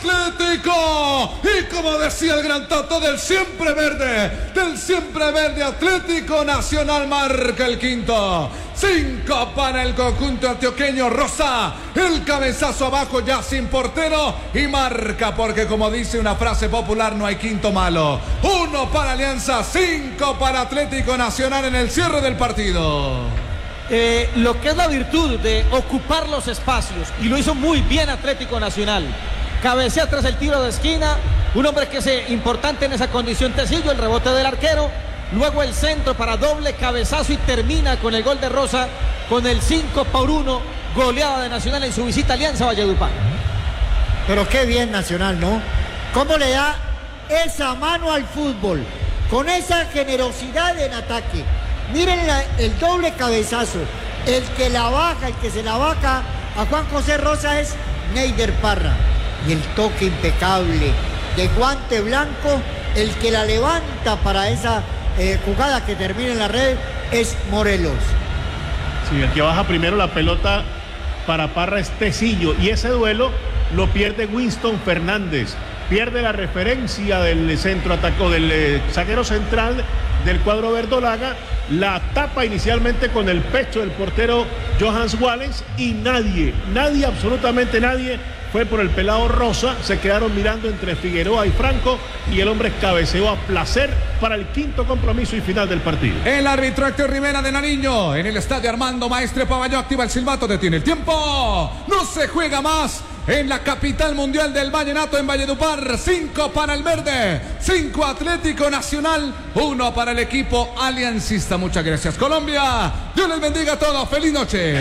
Atlético. Y como decía el gran Tato, del siempre verde Atlético Nacional marca el quinto. 5 para el conjunto antioqueño. Rosa, el cabezazo abajo ya sin portero y marca, porque como dice una frase popular, no hay quinto malo. 1 para Alianza, 5 para Atlético Nacional en el cierre del partido. Lo que es la virtud de ocupar los espacios, y lo hizo muy bien Atlético Nacional. Cabecea tras el tiro de esquina, un hombre que es importante en esa condición, Tecillo, el rebote del arquero. Luego el centro para doble cabezazo y termina con el gol de Rosa, con el 5-1, goleada de Nacional en su visita a Alianza Valledupar. Pero qué bien Nacional, ¿no? ¿Cómo le da esa mano al fútbol? Con esa generosidad en ataque. Miren el doble cabezazo. El que se la baja a Juan José Rosa es Neider Parra. Y el toque impecable de guante blanco, el que la levanta para esa jugada que termina en la red es Morelos. Sí, el que baja primero la pelota para Parra es Tecillo, y ese duelo lo pierde Winston Fernández. Pierde la referencia del centro ataco del zaguero central del cuadro verdolaga. La tapa inicialmente con el pecho del portero Johans Wallace, y nadie, absolutamente nadie fue por el pelado Rosa. Se quedaron mirando entre Figueroa y Franco, y el hombre cabeceó a placer para el quinto compromiso y final del partido. El árbitro Héctor Rivera de Nariño en el estadio Armando Maestre Pavayo activa el silbato, detiene el tiempo. No se juega más en la capital mundial del vallenato, en Valledupar. 5 para el verde, 5 Atlético Nacional, 1 para el equipo aliancista. Muchas gracias, Colombia. Dios les bendiga a todos. Feliz noche.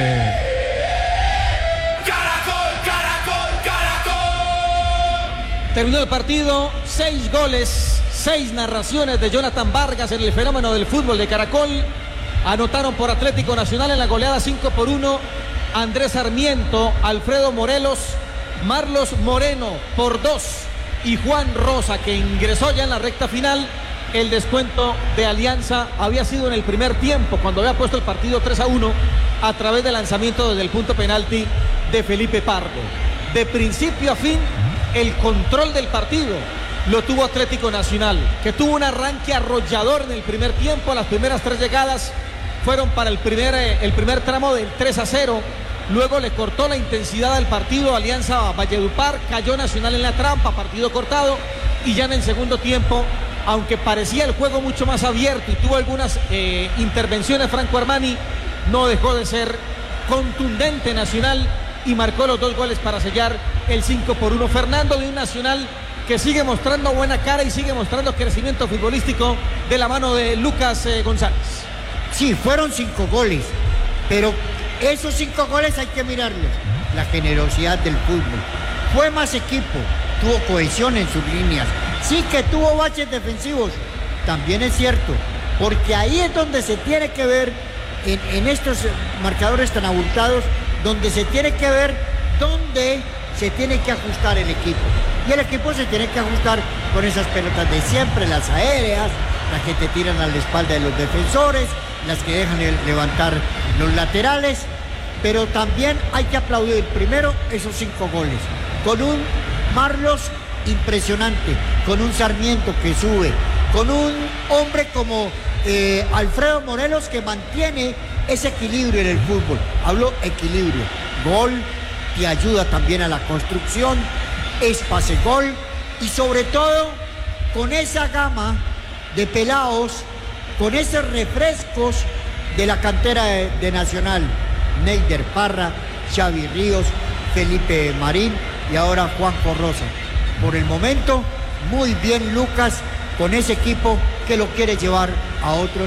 Terminó el partido, 6 goles, 6 narraciones de Jonathan Vargas en el fenómeno del fútbol de Caracol. Anotaron por Atlético Nacional en la goleada 5-1 Andrés Sarmiento, Alfredo Morelos, Marlos Moreno por 2 y Juan Rosa, que ingresó ya en la recta final. El descuento de Alianza había sido en el primer tiempo, cuando había puesto el partido 3-1 a través del lanzamiento desde el punto penalti de Felipe Pardo. De principio a fin, el control del partido lo tuvo Atlético Nacional, que tuvo un arranque arrollador en el primer tiempo. Las primeras 3 llegadas fueron para el primer tramo del 3-0. Luego le cortó la intensidad al partido Alianza Valledupar, cayó Nacional en la trampa, partido cortado, y ya en el segundo tiempo, aunque parecía el juego mucho más abierto y tuvo algunas intervenciones Franco Armani, no dejó de ser contundente Nacional y marcó los 2 goles para sellar el 5-1. Fernando, de un Nacional que sigue mostrando buena cara y sigue mostrando crecimiento futbolístico de la mano de Lucas González. Sí, fueron 5 goles, pero esos 5 goles hay que mirarlos. La generosidad del fútbol. Fue más equipo, tuvo cohesión en sus líneas. Sí que tuvo baches defensivos, también es cierto, porque ahí es donde se tiene que ver, en estos marcadores tan abultados, donde se tiene que ver dónde se tiene que ajustar el equipo. Y el equipo se tiene que ajustar con esas pelotas de siempre, las aéreas, las que te tiran a la espalda de los defensores, las que dejan levantar los laterales. Pero también hay que aplaudir primero esos 5 goles, con un Marlos impresionante, con un Sarmiento que sube, con un hombre como Alfredo Morelos, que mantiene ese equilibrio en el fútbol. Hablo equilibrio, gol, y ayuda también a la construcción, es pase-gol, y sobre todo con esa gama de pelados, con esos refrescos de la cantera de Nacional. Neider Parra, Xavi Ríos, Felipe Marín y ahora Juanjo Rosa. Por el momento, muy bien Lucas con ese equipo que lo quiere llevar a otro